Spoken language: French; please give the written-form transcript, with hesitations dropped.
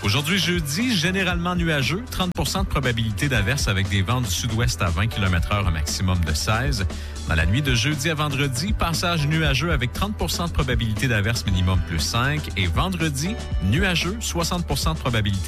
Aujourd'hui, jeudi, généralement nuageux, 30 de probabilité d'averse avec des vents du sud-ouest à 20 km/h, un maximum de 16. Dans la nuit de jeudi à vendredi, passage nuageux avec 30 de probabilité d'averse, minimum plus 5. Et vendredi, nuageux, 60 de probabilité